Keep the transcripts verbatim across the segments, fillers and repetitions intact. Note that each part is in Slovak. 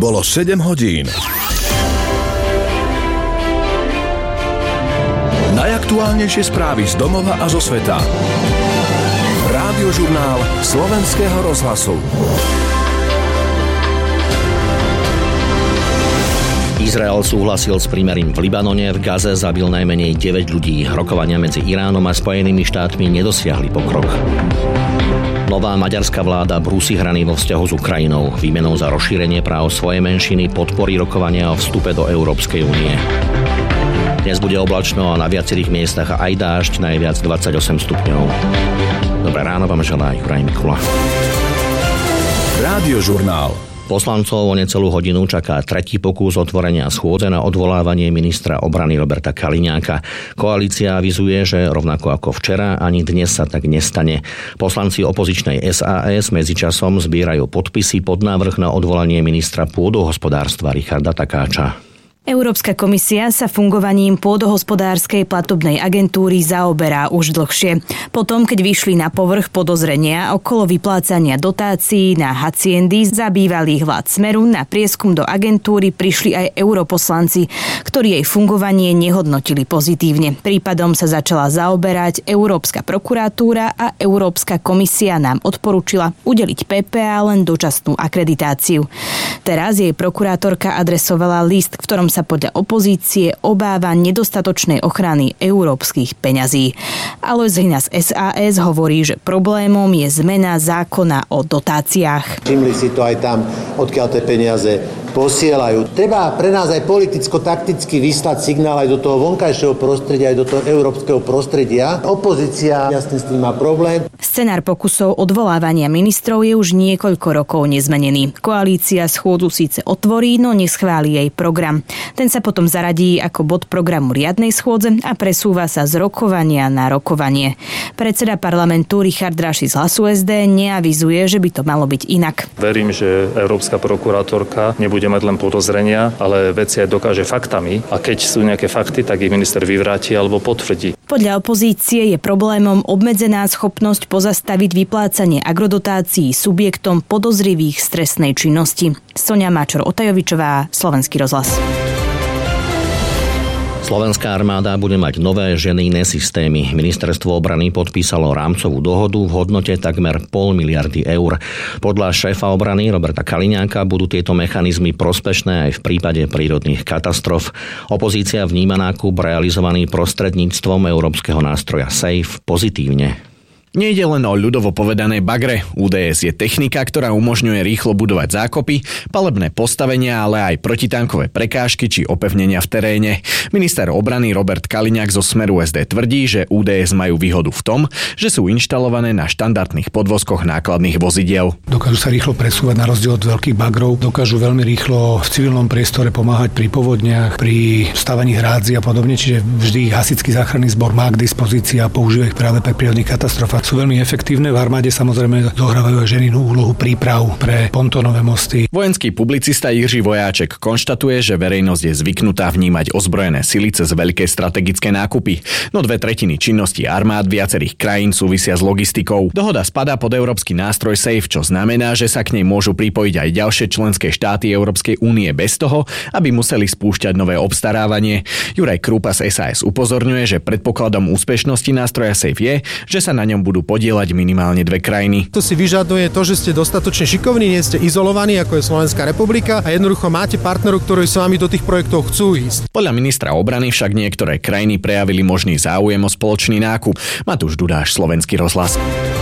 Bolo sedem hodín. Najaktuálnejšie správy z domova a zo sveta. Rádiožurnál Slovenského rozhlasu. Izrael súhlasil s prímerím v Libanone, v Gaze zabil najmenej deväť ľudí. Rokovania medzi Iránom a Spojenými štátmi nedosiahli pokrok. Nová maďarská vláda brúsi hrany vo vzťahu s Ukrajinou. Výmenou za rozšírenie práv svojej menšiny podporí rokovania o vstupe do Európskej únie. Dnes bude oblačno a na viacerých miestach aj dážď, najviac dvadsaťosem stupňov. Dobré ráno vám želá Juraj Mikula. Rádiožurnál. Poslancov o necelú hodinu čaká tretí pokus otvorenia schôdze na odvolávanie ministra obrany Roberta Kaliňáka. Koalícia avizuje, že rovnako ako včera, ani dnes sa tak nestane. Poslanci opozičnej es a es medzičasom zbierajú podpisy pod návrh na odvolanie ministra pôdohospodárstva Richarda Takáča. Európska komisia sa fungovaním pôdohospodárskej platobnej agentúry zaoberá už dlhšie. Potom, keď vyšli na povrch podozrenia okolo vyplácania dotácií na haciendy za bývalých vlád Smeru, na prieskum do agentúry prišli aj europoslanci, ktorí jej fungovanie nehodnotili pozitívne. Prípadom sa začala zaoberať Európska prokuratúra a Európska komisia nám odporúčila udeliť pé pé á len dočasnú akreditáciu. Teraz jej prokurátorka adresovala list, v ktorom sa podľa opozície obáva nedostatočnej ochrany európskych peňazí. Alojz Hlina z es a es hovorí, že problémom je zmena zákona o dotáciách. Všimli si to aj tam, odkiaľ tie peniaze posielajú. Treba pre nás aj politicko-takticky vyslať signál aj do toho vonkajšieho prostredia, aj do toho európskeho prostredia. Opozícia jasne s tým má problém. Scenár pokusov odvolávania ministrov je už niekoľko rokov nezmenený. Koalícia schôdzu síce otvorí, no neschváli jej program. Ten sa potom zaradí ako bod programu riadnej schôdze a presúva sa z rokovania na rokovanie. Predseda parlamentu Richard Raši z Hlasu es dé neavizuje, že by to malo byť inak. Verím, že Európska prokurátorka nebude mať len podozrenia, ale veci aj dokáže faktami a keď sú nejaké fakty, tak ich minister vyvráti alebo potvrdí. Podľa opozície je problémom obmedzená schopnosť pozastaviť vyplácanie agrodotácií subjektom podozrivých z trestnej činnosti. Soňa Máčor-Otajovičová, Slovenský rozhlas. Slovenská armáda bude mať nové ženijné systémy. Ministerstvo obrany podpísalo rámcovú dohodu v hodnote takmer pol miliardy eur. Podľa šéfa obrany Roberta Kaliňáka budú tieto mechanizmy prospešné aj v prípade prírodných katastrof. Opozícia vníma nákup realizovaný prostredníctvom európskeho nástroja SAFE pozitívne. Nejde len o ľudovo povedané bagre. ú dé es je technika, ktorá umožňuje rýchlo budovať zákopy, palebné postavenia, ale aj protitankové prekážky či opevnenia v teréne. Minister obrany Robert Kaliňák zo Smeru es dé tvrdí, že ú dé es majú výhodu v tom, že sú inštalované na štandardných podvozkoch nákladných vozidiel. Dokážu sa rýchlo presúvať na rozdiel od veľkých bagrov, dokážu veľmi rýchlo v civilnom priestore pomáhať pri povodniach, pri stavaní hrádzi a podobne, čiže vždy hasičský záchranný zbor má k dispozícii a používa ich práve pri prírodných katastrofách. Sú veľmi efektívne. V armáde samozrejme zohrávajú aj ženinú úlohu príprav pre pontónové mosty. Vojenský publicista Jiří Vojáček konštatuje, že verejnosť je zvyknutá vnímať ozbrojené sily cez veľké strategické nákupy. No dve tretiny činnosti armád viacerých krajín súvisia s logistikou. Dohoda spadá pod európsky nástroj SAFE, čo znamená, že sa k nej môžu pripojiť aj ďalšie členské štáty Európskej únie bez toho, aby museli spúšťať nové obstarávanie. Juraj Krúpa z es a es upozorňuje, že predpokladom úspešnosti nástroja SAFE je, že sa na ňom budú podieľať minimálne dve krajiny. To si vyžaduje to, že ste dostatočne šikovní, nie ste izolovaní, ako je Slovenská republika a jednoducho máte partnerov, ktorí s vami do tých projektov chcú ísť. Podľa ministra obrany však niektoré krajiny prejavili možný záujem o spoločný nákup. Matúš Dudáš, Slovenský rozhlas.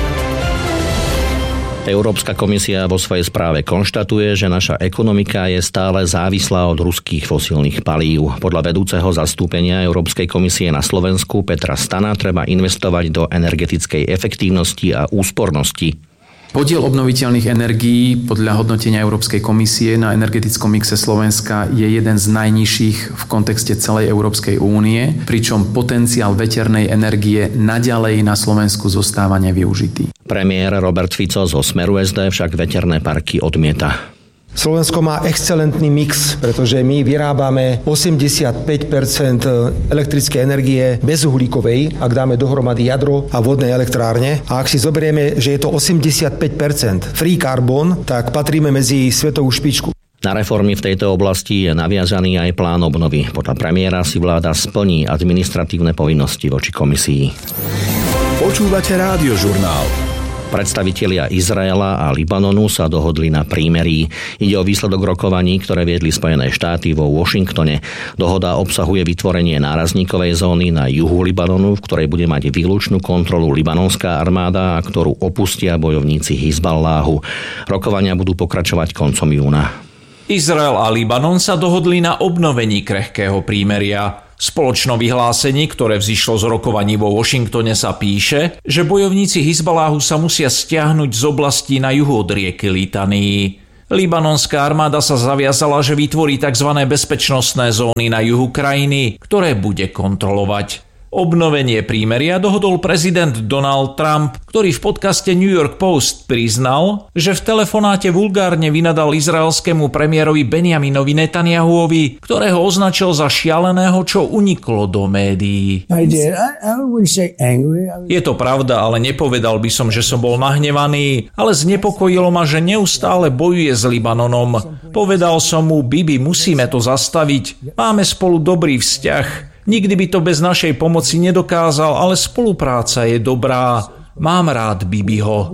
Európska komisia vo svojej správe konštatuje, že naša ekonomika je stále závislá od ruských fosílnych palív. Podľa vedúceho zastúpenia Európskej komisie na Slovensku Petra Stana treba investovať do energetickej efektívnosti a úspornosti. Podiel obnoviteľných energií podľa hodnotenia Európskej komisie na energetickom mixe Slovenska je jeden z najnižších v kontexte celej Európskej únie, pričom potenciál veternej energie naďalej na Slovensku zostáva nevyužitý. Premiér Robert Fico zo Smeru es dé však veterné parky odmieta. Slovensko má excelentný mix, pretože my vyrábame osemdesiatpäť percent elektrickej energie bezuhlíkovej, ak dáme dohromady jadro a vodné elektrárne. A ak si zoberieme, že je to osemdesiatpäť percent free carbon, tak patríme medzi svetovú špičku. Na reformy v tejto oblasti je naviazaný aj plán obnovy. Podľa premiéra si vláda splní administratívne povinnosti voči komisii. Počúvate Rádiožurnál. Predstavitelia Izraela a Libanonu sa dohodli na prímerí. Ide o výsledok rokovaní, ktoré viedli Spojené štáty vo Washingtone. Dohoda obsahuje vytvorenie nárazníkovej zóny na juhu Libanonu, v ktorej bude mať výlučnú kontrolu libanonská armáda, a ktorú opustia bojovníci Hizballáhu. Rokovania budú pokračovať koncom júna. Izrael a Libanon sa dohodli na obnovení krehkého prímeria. V spoločnom vyhlásení, ktoré vzišlo z rokovaní vo Washingtone, sa píše, že bojovníci Hizballáhu sa musia stiahnuť z oblastí na juhu od rieky Litanii. Libanonská armáda sa zaviazala, že vytvorí tzv. Bezpečnostné zóny na juhu krajiny, ktoré bude kontrolovať. Obnovenie prímeria dohodol prezident Donald Trump, ktorý v podcaste New York Post priznal, že v telefonáte vulgárne vynadal izraelskému premiérovi Benjaminovi Netanjahuovi, ktorého označil za šialeného, čo uniklo do médií. Je to pravda, ale nepovedal by som, že som bol nahnevaný, ale znepokojilo ma, že neustále bojuje s Libanonom. Povedal som mu: Bibi, musíme to zastaviť. Máme spolu dobrý vzťah. Nikdy by to bez našej pomoci nedokázal, ale spolupráca je dobrá. Mám rád Bibiho.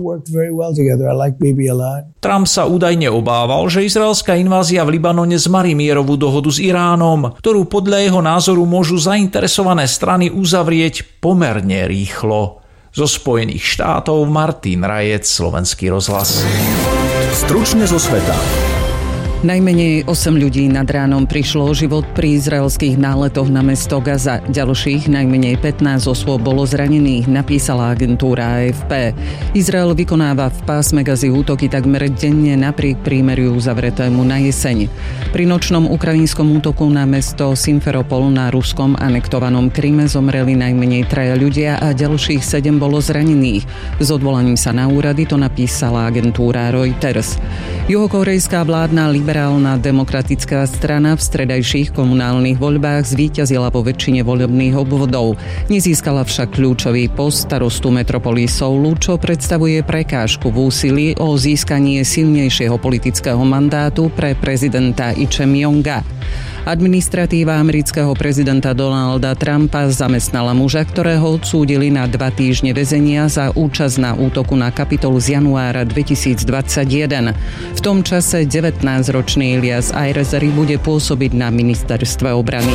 Trump sa údajne obával, že izraelská invázia v Libanone zmarí mierovú dohodu s Iránom, ktorú podľa jeho názoru môžu zainteresované strany uzavrieť pomerne rýchlo. Zo Spojených štátov Martin Rajec, Slovenský rozhlas. Stručne zo sveta. Najmenej osem ľudí nad ránom prišlo o život pri izraelských náletoch na mesto Gaza. Ďalších najmenej pätnásť osôb bolo zranených, napísala agentúra á ef pé. Izrael vykonáva v pásme Gazy útoky takmer denne napriek prímeriu uzavretému na jeseň. Pri nočnom ukrajinskom útoku na mesto Simferopol na ruskom anektovanom Kryme zomreli najmenej traja ľudia a ďalších sedem bolo zranených. S odvolaním sa na úrady to napísala agentúra Reuters. Juhokorejská vládna liberálna demokratická strana v stredajších komunálnych voľbách zvíťazila vo väčšine volebných obvodov. Nezískala však kľúčový post starostu metropoly Soulu, čo predstavuje prekážku v úsilí o získanie silnejšieho politického mandátu pre prezidenta Lee Jae-myunga. Administratíva amerického prezidenta Donalda Trumpa zamestnala muža, ktorého odsúdili na dva týždne väzenia za účasť na útoku na Kapitol z januára dvetisícdvadsaťjeden. V tom čase devätnásťročný Elias Ayrezery bude pôsobiť na ministerstve obrany.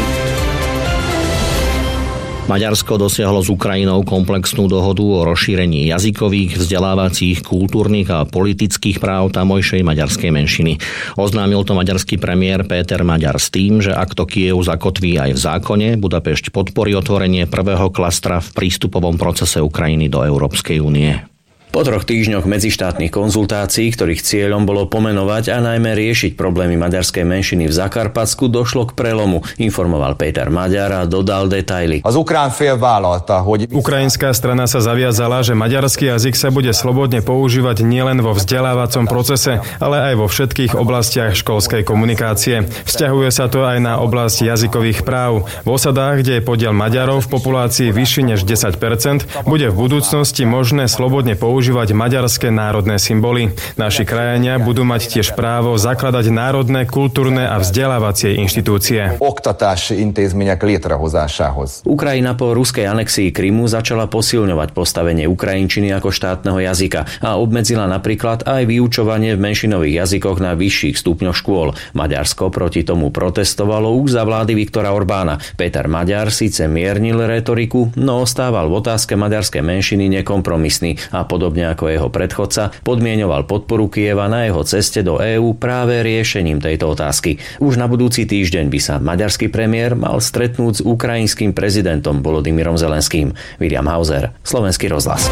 Maďarsko dosiahlo s Ukrajinou komplexnú dohodu o rozšírení jazykových, vzdelávacích, kultúrnych a politických práv tamojšej maďarskej menšiny. Oznámil to maďarský premiér Péter Maďar s tým, že ak to Kyjev zakotví aj v zákone, Budapešť podporí otvorenie prvého klastra v prístupovom procese Ukrajiny do Európskej únie. Po troch týždňoch medzištátnych konzultácií, ktorých cieľom bolo pomenovať a najmä riešiť problémy maďarskej menšiny v Zakarpatsku, došlo k prelomu, informoval Péter Maďar a dodal detaily. Ukrajinská strana sa zaviazala, že maďarský jazyk sa bude slobodne používať nielen vo vzdelávacom procese, ale aj vo všetkých oblastiach školskej komunikácie. Vzťahuje sa to aj na oblasť jazykových práv. V osadách, kde je podiel Maďarov v populácii vyšší než desať percent, bude v budúcnosti možné slobodne používať používať maďarské národné symboly. Naši krajania budú mať tiež právo zakladať národné, kultúrne a vzdelávacie inštitúcie. Ukrajina po ruskej anexii Krymu začala posilňovať postavenie ukrajinčiny ako štátneho jazyka a obmedzila napríklad aj vyučovanie v menšinových jazykoch na vyšších stupňoch škôl. Maďarsko proti tomu protestovalo už za vlády Viktora Orbána. Péter Maďar síce miernil retoriku, no ostával v otázke maďarskej menšiny nekompromisný a podobne ako jeho predchodca, podmienoval podporu Kyjeva na jeho ceste do EÚ práve riešením tejto otázky. Už na budúci týždeň by sa maďarský premiér mal stretnúť s ukrajinským prezidentom Volodymyrom Zelenským. William Hauser, Slovenský rozhlas.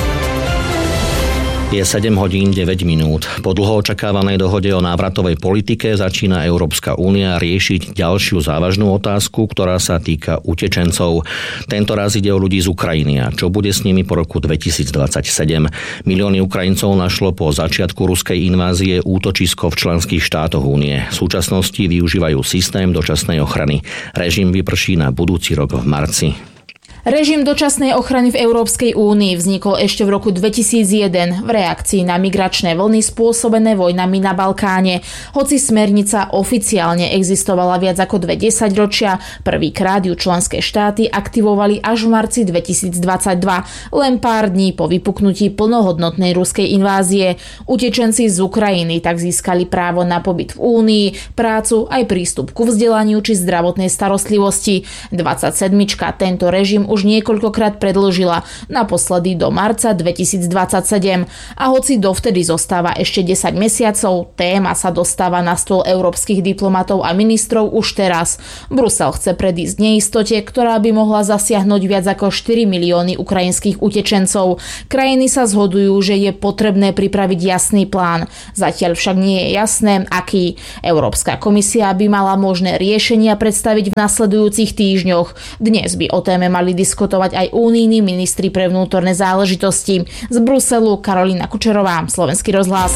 Je sedem hodín deväť minút. Po dlho očakávanej dohode o návratovej politike začína Európska únia riešiť ďalšiu závažnú otázku, ktorá sa týka utečencov. Tento raz ide o ľudí z Ukrajiny a čo bude s nimi po roku dvetisícdvadsaťsedem. Milióny Ukrajincov našlo po začiatku ruskej invázie útočisko v členských štátoch únie. V súčasnosti využívajú systém dočasnej ochrany. Režim vyprší na budúci rok v marci. Režim dočasnej ochrany v Európskej únii vznikol ešte v roku dvetisícjeden v reakcii na migračné vlny spôsobené vojnami na Balkáne. Hoci smernica oficiálne existovala viac ako dve desaťročia, prvýkrát ju členské štáty aktivovali až v marci dvetisícdvadsaťdva, len pár dní po vypuknutí plnohodnotnej ruskej invázie. Utečenci z Ukrajiny tak získali právo na pobyt v únii, prácu aj prístup ku vzdelaniu či zdravotnej starostlivosti. dvadsaťsedmička tento režim už niekoľkokrát predĺžila, naposledy do marca dvetisícdvadsaťsedem. A hoci dovtedy zostáva ešte desať mesiacov, téma sa dostáva na stôl európskych diplomatov a ministrov už teraz. Brusel chce predísť neistote, ktorá by mohla zasiahnuť viac ako štyri milióny ukrajinských utečencov. Krajiny sa zhodujú, že je potrebné pripraviť jasný plán. Zatiaľ však nie je jasné, aký. Európska komisia by mala možné riešenia predstaviť v nasledujúcich týždňoch. Dnes by o téme mali diskutovať aj únijní ministri pre vnútorné záležitosti. Z Bruselu Karolína Kučerová, Slovenský rozhlas.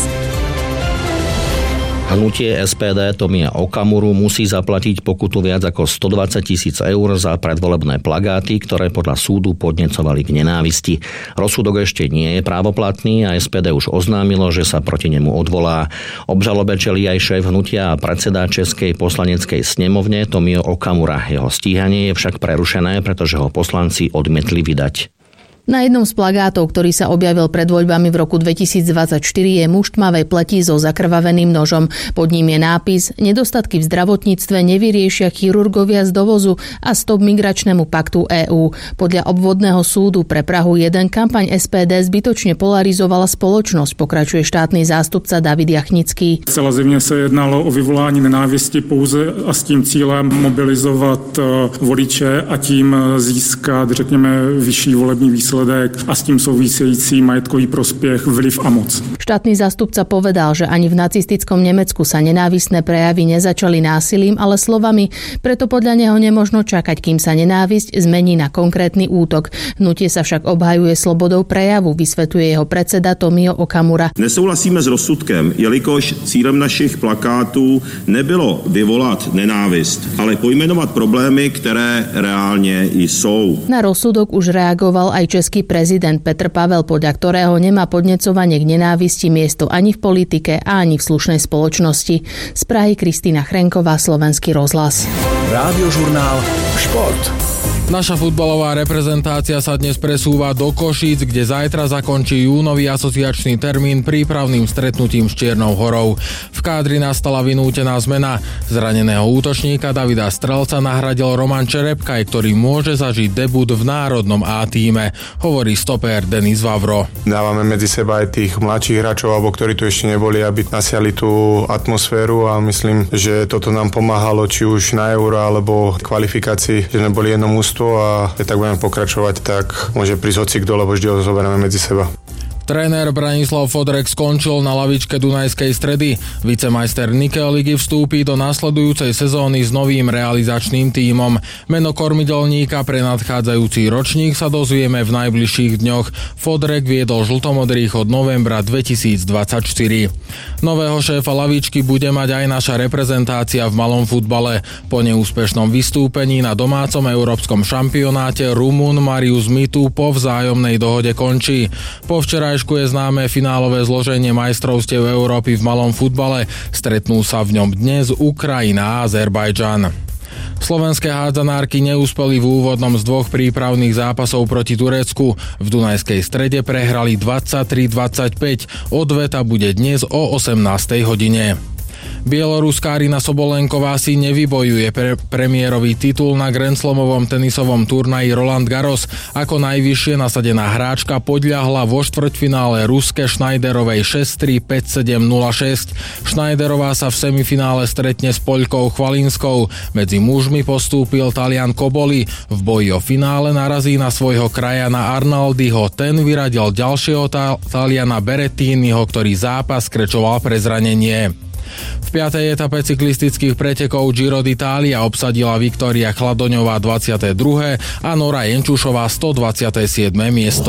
Hnutie es pé dé Tomia Okamuru musí zaplatiť pokutu viac ako stodvadsať tisíc eur za predvolebné plagáty, ktoré podľa súdu podnecovali k nenávisti. Rozsudok ešte nie je právoplatný a es pé dé už oznámilo, že sa proti nemu odvolá. Obžalobe čelí aj šéf hnutia a predseda Českej poslaneckej snemovne Tomio Okamura. Jeho stíhanie je však prerušené, pretože ho poslanci odmietli vydať. Na jednom z plagátov, ktorý sa objavil pred voľbami v roku dvetisícdvadsaťštyri, je muž tmavej pleti so zakrvaveným nožom. Pod ním je nápis: Nedostatky v zdravotníctve nevyriešia chirurgovia z dovozu a stop migračnému paktu EÚ. Podľa obvodného súdu pre Prahu jeden kampaň es pé dé zbytočne polarizovala spoločnosť, pokračuje štátny zástupca David Jachnický. Celá země se jednalo o vyvolání nenávisti pouze a s tím cílem mobilizovat voliče a tím získat, řekněme, vyšší volební výsledek a s tým související majetkový prospech, vliv a moc. Štátny zástupca povedal, že ani v nacistickom Nemecku sa nenávistné prejavy nezačali násilím, ale slovami, preto podľa neho nemožno čakať, kým sa nenávisť zmení na konkrétny útok. Hnutie sa však obhajuje slobodou prejavu, vysvetľuje jeho predseda Tomio Okamura. Nesouhlasíme s rozsudkem, jelikož cílem našich plakátů nebylo vyvolat nenávist, ale pojmenovat problémy, které reálně jsou. Na rozsudok už reagoval aj český prezident Petr Pavel, podľa ktorého nemá podnecovanie k nenávisti miesto ani v politike a ani v slušnej spoločnosti. Z Prahy Kristýna Chrenková, Slovenský rozhlas. Rádiožurnál Šport. Naša futbalová reprezentácia sa dnes presúva do Košíc, kde zajtra zakončí júnový asociačný termín prípravným stretnutím s Čiernou Horou. V kádri nastala vynútená zmena. Zraneného útočníka Davida Strelca nahradil Roman Čerepkaj, ktorý môže zažiť debut v národnom A-tíme, hovorí stopér Denis Vavro. Dávame medzi seba aj tých mladších hráčov, alebo ktorí tu ešte neboli, aby nasiali tú atmosféru a myslím, že toto nám pomáhalo či už na Euro alebo kvalifikácii, že sme boli jednom ústu a keď tak budeme pokračovať, tak môže prísť hocikto, lebo vždy ho zoberieme medzi seba. Tréner Branislav Fodrek skončil na lavičke Dunajskej Stredy. Vicemajster Nikel ligy vstúpi do nasledujúcej sezóny s novým realizačným tímom. Meno kormidelníka pre nadchádzajúci ročník sa dozvieme v najbližších dňoch. Fodrek viedol žltomodrých od novembra dvetisícdvadsaťštyri. Nového šéfa lavičky bude mať aj naša reprezentácia v malom futbale. Po neúspešnom vystúpení na domácom európskom šampionáte Rumún Marius Mitu po vzájomnej dohode končí. Po včera je známe finálové zloženie majstrovstiev Európy v malom futbale. Stretnú sa v ňom dnes Ukrajina a Azerbajdžan. Slovenské hádzanárky neúspeli v úvodnom z dvoch prípravných zápasov proti Turecku. V Dunajskej Strede prehrali dvadsaťtri dvadsaťpäť. Odveta bude dnes o osemnástej hodine. Bieloruská Arina Sobolenková si nevybojuje pre- premiérový titul na grandslamovom tenisovom turnaji Roland Garros. Ako najvyššie nasadená hráčka podľahla vo štvrťfinále Ruske Schneiderovej šesť tri päť sedem nula šesť. Schneiderová sa v semifinále stretne s Poľkou Chvalinskou. Medzi mužmi postúpil Talian Koboli. V boji o finále narazí na svojho krajana Arnaldiho. Ten vyradil ďalšieho tá- Taliana Berettiniho, ktorý zápas skrečoval pre zranenie. V piatej etape cyklistických pretekov Giro d'Italia obsadila Viktória Chladoňová dvadsiate druhé a Nora Jenčušová stodvadsiate siedme miesto.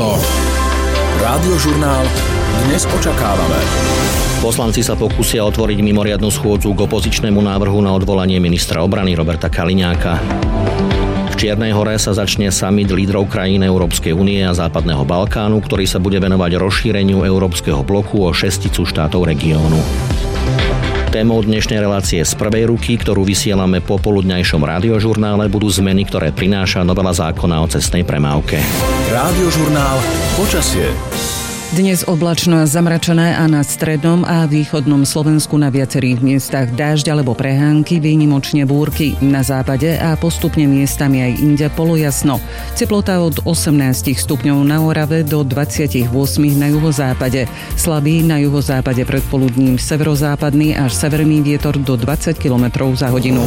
Rádiožurnál dnes očakávame. Poslanci sa pokúsia otvoriť mimoriadnu schôdzu k opozičnému návrhu na odvolanie ministra obrany Roberta Kaliňáka. V Čiernej Hore sa začne summit lídrov krajín Európskej únie a Západného Balkánu, ktorý sa bude venovať rozšíreniu európskeho bloku o šesticu štátov regiónu. Témou dnešnej relácie z prvej ruky, ktorú vysielame po poludňajšom rádiožurnále, budú zmeny, ktoré prináša novela zákona o cestnej premávke. Rádiožurnál Počasie. Dnes oblačno a zamračené a na strednom a východnom Slovensku na viacerých miestach dážď alebo prehánky, výnimočne búrky. Na západe a postupne miestami aj inde polojasno. Teplota od osemnásť stupňov na Orave do dvadsaťosem na juhozápade. Slabý na juhozápade predpoludním severozápadný až severný vietor do dvadsať kilometrov za hodinu.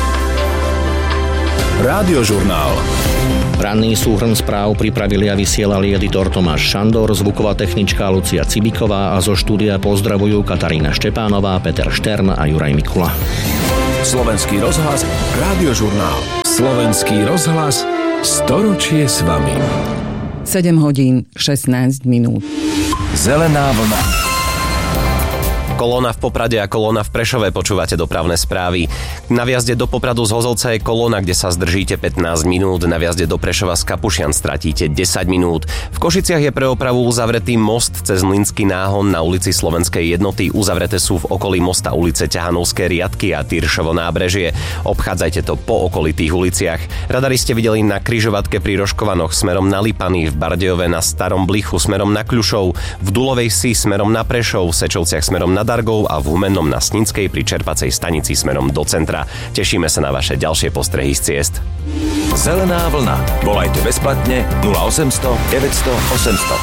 Rádiožurnál. Ranný súhrn správ pripravili a vysielali editor Tomáš Šandor, zvuková technička Lucia Cibiková a zo štúdia pozdravujú Katarína Štepánová, Peter Štern a Juraj Mikula. Slovenský rozhlas, Rádiožurnál. Slovenský rozhlas, storočie s vami. sedem hodín šestnásť minút. Zelená vlna. Kolóna v Poprade a kolóna v Prešove, počúvate dopravné správy. Na vjazde do Popradu z Hozolca je kolóna, kde sa zdržíte pätnásť minút, na vjazde do Prešova z Kapušian stratíte desať minút. V Košiciach je pre opravu uzavretý most cez Mlynský náhon na ulici Slovenskej jednoty, uzavreté sú v okolí mosta ulice Ťahanovské riadky a Tyršovo nábrežie. Obchádzajte to po okolitých uliciach. Radari ste videli na križovatke pri Rožkovanoch smerom na Lipany, v Bardejove na Starom Blichu smerom na Kľušov, v Dulovej Vsi smerom na Prešov, v Sečovciach smerom na Dargov a v Humennom na Sninskej pri čerpacej stanici smerom do centra. Tešíme sa na vaše ďalšie postrehy z ciest. Zelená vlna. Volajte bezplatne nula osemsto deväťsto osemsto.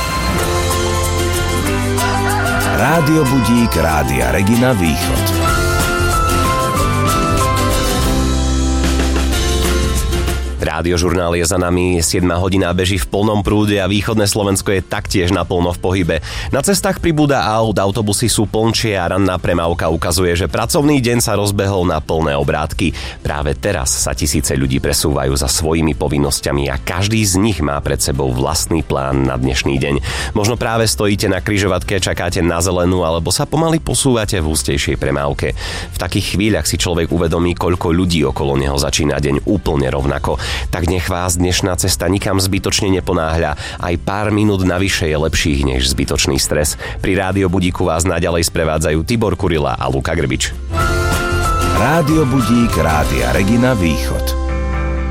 Rádio Budík Rádia Regina Východ. Rádiožurnál je za nami, siedma hodina beží v plnom prúde a východné Slovensko je taktiež naplno v pohybe. Na cestách pribúda aut, autobusy sú plnšie a ranná premávka ukazuje, že pracovný deň sa rozbehol na plné obrátky. Práve teraz sa tisíce ľudí presúvajú za svojimi povinnosťami a každý z nich má pred sebou vlastný plán na dnešný deň. Možno práve stojíte na križovatke, čakáte na zelenú alebo sa pomaly posúvate v hustejšej premávke. V takých chvíľach si človek uvedomí, koľko ľudí okolo neho začína deň úplne rovnako. Tak nech vás dnešná cesta nikam zbytočne neponáhľa. Aj pár minút navyše je lepších než zbytočný stres. Pri Rádio Budíku vás naďalej sprevádzajú Tibor Kurila a Luka Grbič. Rádio Budík Rádia Regina Východ.